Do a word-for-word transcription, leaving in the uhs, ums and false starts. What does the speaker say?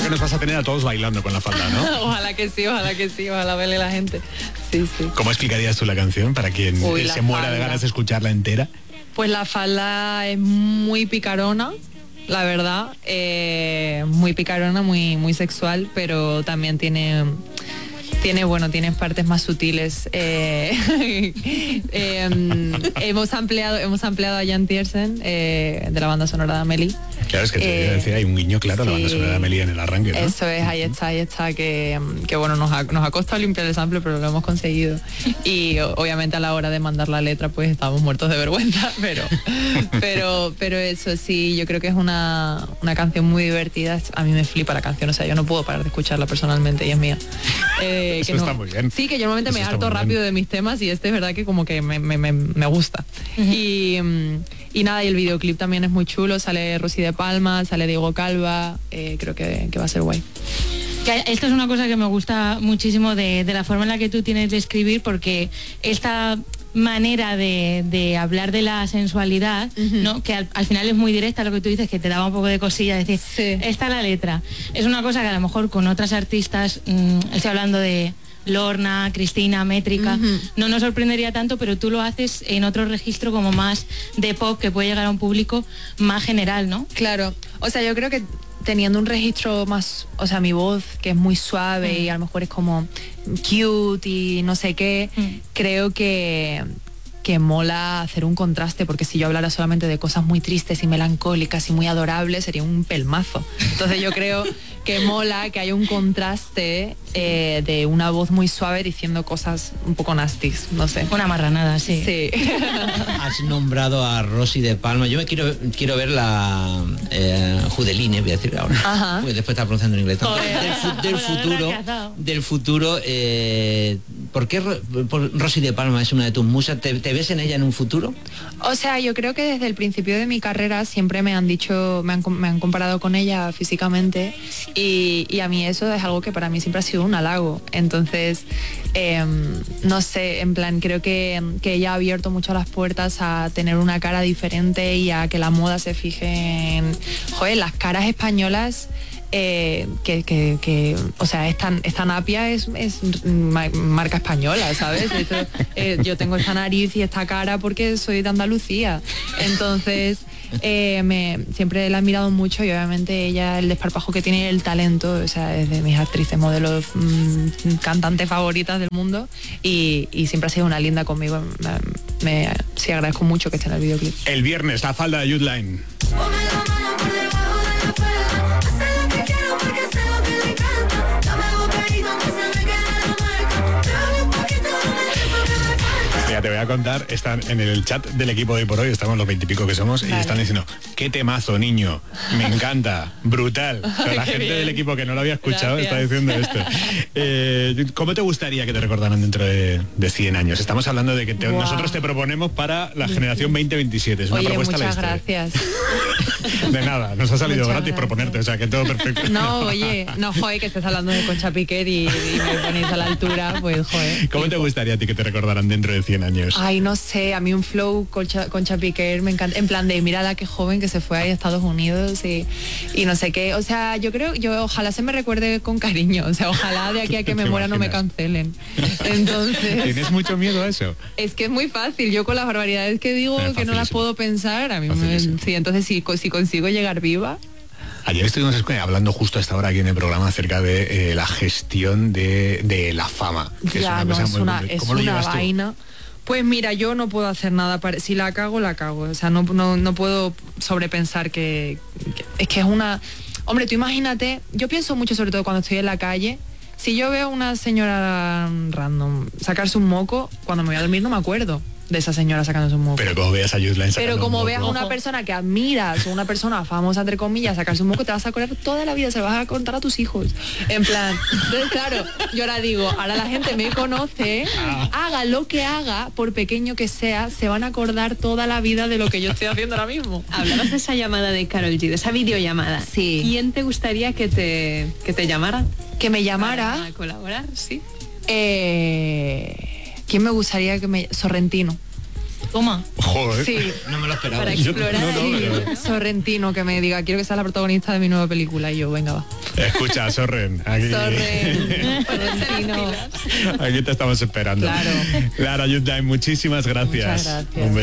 que nos vas a tener a todos bailando con la falda, ¿no? Ojalá que sí, ojalá que sí, ojalá vele la gente. Sí, sí. ¿Cómo explicarías tú la canción para quien Uy, se la muera falda. de ganas de escucharla entera? Pues la falda es muy picarona, la verdad, eh, muy picarona, muy, muy sexual, pero también tiene... Tiene, bueno, tiene partes más sutiles. Eh, eh, hemos ampliado, hemos ampliado a Jan Tiersen, eh, de la banda sonora de Amelie. Claro, es que te Eh, iba a decir, hay un guiño claro a la sí. banda sonora de Amelie en el arranque, ¿no? Eso es, ahí está, ahí está, que, que bueno, nos ha, nos ha costado limpiar el sample, pero lo hemos conseguido. Y o- obviamente a la hora de mandar la letra, pues estábamos muertos de vergüenza, pero, pero, pero eso sí, yo creo que es una, una canción muy divertida. A mí me flipa la canción, o sea, yo no puedo parar de escucharla personalmente y es mía. Eh, Eso que no- está muy bien. Sí, que yo normalmente Eso me está harto muy bien. rápido de mis temas y este es verdad que como que me, me, me, me gusta. Y, mm, y nada, y el videoclip también es muy chulo, sale Rosy de Palma, sale Diego Calva, eh, creo que, que va a ser guay. Que esto es una cosa que me gusta muchísimo de, de la forma en la que tú tienes de escribir, porque esta manera de, de hablar de la sensualidad, Ujú. ¿no? Que al, al final es muy directa, lo que tú dices, que te daba un poco de cosilla decir, Sí. esta es la letra. Es una cosa que a lo mejor con otras artistas, mmm, estoy hablando de Lorna, Cristina, Métrica, Ujú. no nos sorprendería tanto, pero tú lo haces en otro registro como más de pop, que puede llegar a un público más general, ¿no? Claro, o sea, yo creo que teniendo un registro más, o sea, mi voz que es muy suave Mm. y a lo mejor es como cute y no sé qué, Mm. creo que que mola hacer un contraste, porque si yo hablara solamente de cosas muy tristes y melancólicas y muy adorables sería un pelmazo. Entonces yo creo que mola que haya un contraste eh, de una voz muy suave diciendo cosas un poco nasties, no sé. Una marranada, sí. Sí. Has nombrado a Rosy de Palma. Yo me quiero quiero ver la eh, Judeline, voy a decir ahora. Ajá. Porque después está pronunciando en inglés. Joder. Del, fu- del Con la verdad futuro, que has dado. del futuro. Eh, ¿Por qué Ro- por Rosy de Palma es una de tus musas? ¿Te, te ves en ella en un futuro? O sea, yo creo que desde el principio de mi carrera siempre me han dicho, me han, com- me han comparado con ella físicamente y, y a mí eso es algo que para mí siempre ha sido un halago. Entonces, em, no sé, en plan, creo que, que ella ha abierto mucho las puertas a tener una cara diferente y a que la moda se fije en, joder, las caras españolas. Eh, que, que, que, o sea, esta, esta napia es, es ma- marca española, ¿sabes? Esto, eh, yo tengo esta nariz y esta cara porque soy de Andalucía. Entonces, eh, me, siempre la he admirado mucho y obviamente ella, el desparpajo que tiene, el talento, o sea, es de mis actrices, modelos, mmm, cantantes favoritas del mundo y, y siempre ha sido una linda conmigo. Me, me- sí, agradezco mucho que esté en el videoclip. El viernes, la falda de Youth Line. Ponme la mano por debajo de la falda. Hace lo que quiero porque sé lo que le encanta. Dame boca y donde se me quede la marca. Dame un poquito, dame eso que me falta. Mira, te voy a contar, están en el chat del equipo de Hoy por Hoy, estamos los veintipico que somos, y Vale. están diciendo, qué temazo, niño, me encanta, brutal. O sea, la Qué gente bien. del equipo que no lo había escuchado Gracias. está diciendo esto. Eh, ¿Cómo te gustaría que te recordaran dentro de, de cien años? Estamos hablando de que te- Guau. nosotros te proponemos para la generación veinte veintisiete, es una Oye, propuesta muchas de gracias. De nada, nos ha salido Muchas gratis gracias. proponerte, o sea, que todo perfecto. No, oye, no, joder, que estés hablando de Concha Piquer y, y me ponéis a la altura, pues, joder. ¿Cómo te gustaría a ti que te recordaran dentro de cien años? Ay, no sé, a mí un flow Concha, Concha Piquer me encanta, en plan de mírala qué joven que se fue ahí a Estados Unidos y, y no sé qué, o sea, yo creo, yo ojalá se me recuerde con cariño, o sea, ojalá de aquí a que me ¿Te muera no me imaginas? cancelen. Entonces, ¿Tienes mucho miedo a eso? es que es muy fácil, yo con las barbaridades que digo Eh, que no las facilísimo. puedo pensar, a mí me, Facilísimo. sí, entonces si, co- si consigo llegar viva, Ayer estuvimos hablando justo a esta hora aquí en el programa acerca de eh, la gestión de, de la fama. Que ya es una no cosa es muy una, compli- es ¿Cómo lo una llevas tú? vaina. Pues mira, yo no puedo hacer nada para, si la cago, la cago. O sea, no, no, no puedo sobrepensar que, que- es que es una. Hombre, tú imagínate, yo pienso mucho sobre todo cuando estoy en la calle. Si yo veo a una señora random sacarse un moco, cuando me voy a dormir no me acuerdo de esa señora sacándose un moco. Pero como veas a Youth Line Pero sacando como un veas a moco. una persona que admiras o una persona famosa, entre comillas, sacarse un moco, te vas a acordar toda la vida, se lo vas a contar a tus hijos. En plan, entonces claro, yo ahora digo, ahora la gente me conoce, haga lo que haga, por pequeño que sea, se van a acordar toda la vida de lo que yo estoy haciendo ahora mismo. Hablabas de esa llamada de Karol G, de esa videollamada. Sí. ¿Quién te gustaría que te, que te llamara? Que me llamara, Para colaborar, sí. eh, ¿quién me gustaría que me... Sorrentino. Toma. Joder. Sí. No me lo esperaba. Para Yo- explorar no, no, ahí. pero- Sorrentino, que me diga, quiero que sea la protagonista de mi nueva película. Y yo, venga, va. Escucha, Sorren. Aquí, Sorren, Sorrentino. aquí te estamos esperando. Claro. Lara Yudai, muchísimas gracias. Muchas gracias. Un beso.